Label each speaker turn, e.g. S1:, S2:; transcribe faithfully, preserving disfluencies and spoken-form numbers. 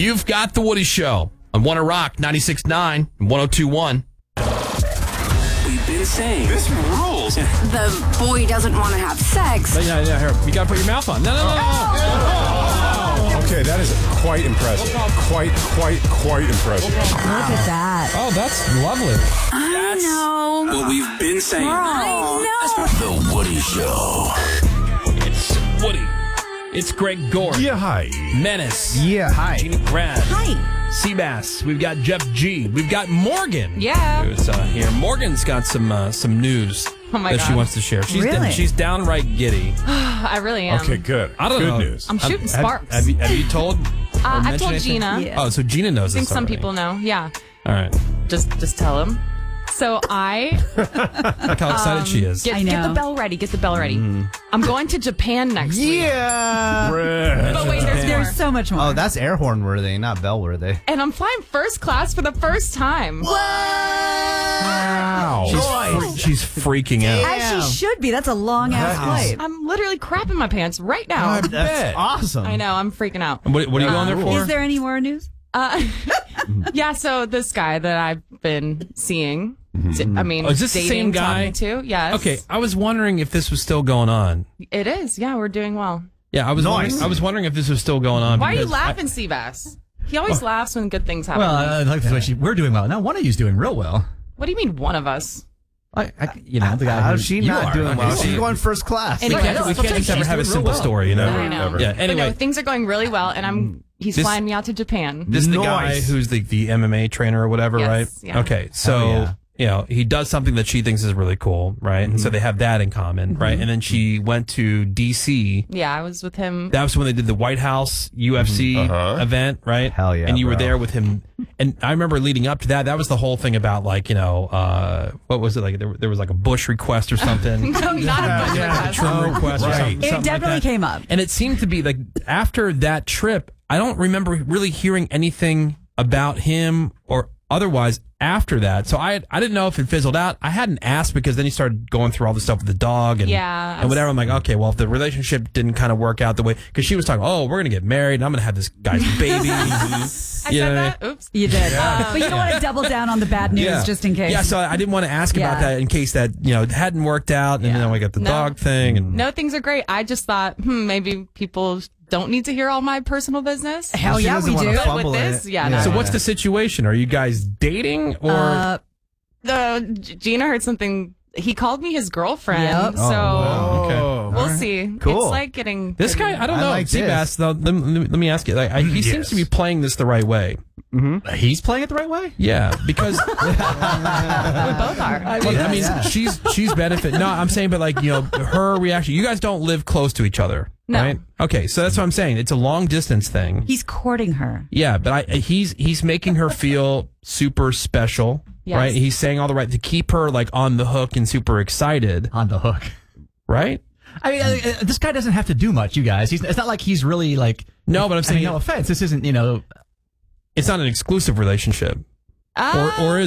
S1: You've got The Woody Show on One Rock ninety-six point nine and one oh two point one.
S2: We've been saying this rules.
S3: The boy doesn't want to have sex.
S4: Yeah, yeah, here. You got to put your mouth on. No, no, no, no.
S5: Okay, that is quite impressive. Quite, quite, quite impressive.
S6: Look at that.
S4: Oh, that's lovely.
S3: I know.
S2: What we've been saying.
S3: I know.
S2: The Woody Show.
S1: It's Woody. It's Greg Gore.
S5: Yeah, hi.
S1: Menace.
S7: Yeah, hi.
S1: Jeannie Grad.
S6: Hi.
S1: Seabass. We've got Jeff G. We've got Morgan.
S8: Yeah.
S1: Who's uh, here. Morgan's got some uh, some news
S8: Oh my
S1: that
S8: God.
S1: she wants to share. She's
S6: Really?
S1: she's downright giddy.
S8: I really am.
S5: Okay, good.
S1: I don't
S5: good
S1: know.
S5: news.
S8: I'm shooting
S1: Have-
S8: sparks.
S1: Have, you, have you told?
S8: uh,
S1: or
S8: I've
S1: mentioned
S8: told
S1: anything?
S8: Gina.
S6: Yeah.
S1: Oh, so Gina knows
S8: I think
S1: this
S8: some
S1: already.
S8: people know. Yeah.
S1: All right.
S8: Just just tell them. So I
S1: Look how excited she is.
S8: get,
S6: I
S8: get
S6: know.
S8: the bell ready. Get the bell ready. I'm going to Japan next week.
S7: Yeah.
S8: But wait, there's more.
S6: There's so much more.
S7: Oh, that's air horn worthy, not bell worthy.
S8: And I'm flying first class for the first time.
S5: Wow.
S1: She's, fre- she's freaking out.
S6: As she should be. That's a long ass flight.
S8: I'm literally crapping my pants right now.
S1: I
S7: That's
S1: bet.
S7: awesome.
S8: I know. I'm freaking out.
S1: What, what are you going there for?
S6: Is there any more news?
S8: Uh, yeah. So this guy that I've been seeing. I mean,
S1: Oh, is this the
S8: dating,
S1: same guy?
S8: talking to. Yes.
S1: Okay, I was wondering if this was still going on.
S8: It is. Yeah, we're doing well.
S1: Yeah, I was.
S7: Nice.
S1: Wondering, I was wondering if this was still going on.
S8: Why are you
S1: because
S8: laughing, Seabass? He always laughs when good things happen.
S9: Well, I like the way she, we're doing well. Now, one of you's doing real well.
S8: what do you mean, one of us?
S9: I, I, you know, the guy
S7: How's
S9: who
S7: she
S9: you
S7: not
S9: are.
S7: doing well?
S1: Okay.
S7: She's going first class.
S1: I, we
S8: Anyway,
S1: can't, we
S8: that's-
S1: can't just ever
S9: she's
S1: have a
S9: doing
S1: simple
S9: real well.
S1: story, you know.
S8: I know.
S5: Never.
S1: Yeah.
S8: But
S1: Anyway,
S8: no, things are going really well, and I'm. He's
S1: This-
S8: flying me out to Japan.
S1: this is the guy
S7: Nice.
S1: who's the, the M M A trainer or whatever,
S8: Yes,
S1: right?
S8: yeah.
S1: Okay, so
S7: Hell yeah.
S1: you know he does something that she thinks is really cool, right? And so they have that in common, right? And then she went to D C.
S8: Yeah, I was with him.
S1: That was when they did the White House U F C
S5: Uh-huh.
S1: event, right?
S7: Hell yeah,
S1: And you were
S7: bro.
S1: there with him. And I remember leading up to that, that was the whole thing about like, you know, uh, what was it like? There, there was like a Bush request or something.
S8: no, not a Bush request.
S1: Trump request or
S5: right.
S1: something.
S6: It
S1: something like
S6: definitely
S1: that.
S6: came up.
S1: And it seemed to be like after that trip, I don't remember really hearing anything about him or otherwise after that. So I I didn't know if it fizzled out. I hadn't asked because then he started going through all the stuff with the dog and,
S8: Yeah, I
S1: and
S8: was-
S1: whatever. I'm like, okay, well, if the relationship didn't kind of work out the way, because she was talking, oh, we're going to get married and I'm going to have this guy's baby.
S8: I
S1: You know
S8: said
S1: what I
S8: that. Oops.
S6: You did. but you don't want to double down on the bad news just in case.
S1: Yeah, so I didn't want to ask about
S6: Yeah.
S1: that in case that, you know, hadn't worked out. And
S6: Yeah.
S1: then we got the
S8: No.
S1: dog thing. And
S8: No, things are great. I just thought, hmm, maybe people don't need to hear all my personal business.
S6: Hell
S7: She
S6: yeah,
S7: doesn't
S6: we
S7: wanna
S6: do.
S8: But
S7: fumble
S8: with this,
S7: it.
S8: yeah, no.
S1: So what's the situation? Are you guys dating or?
S6: Uh,
S8: The Gina heard something. He called me his girlfriend.
S6: Yep.
S8: So
S7: wow.
S1: Okay.
S8: we'll see.
S7: Cool.
S8: It's like getting
S1: This
S8: pretty-
S1: guy, I don't
S7: I
S1: know.
S7: like
S1: Seabass, though, let, me- let me ask you. Like, I, he seems
S5: Yes.
S1: to be playing this the right way.
S9: He's playing it the right way?
S1: Yeah, because
S8: We both are.
S1: I mean, I mean
S7: yeah.
S1: she's she's benefit. No, I'm saying, but like you know, her reaction. You guys don't live close to each other,
S8: No.
S1: right? Okay, so that's what I'm saying. It's a long distance thing.
S6: he's courting her.
S1: Yeah, but I he's he's making her feel super special,
S8: Yes.
S1: right? He's saying all the right to keep her like on the hook and super excited,
S9: On the hook.
S1: right?
S9: I mean, uh, uh, this guy doesn't have to do much, you guys. He's, it's not like he's really like.
S1: No, but I'm
S9: I
S1: saying
S9: mean, no offense. This isn't, you know.
S1: it's not an exclusive relationship,
S8: Ah.
S1: or or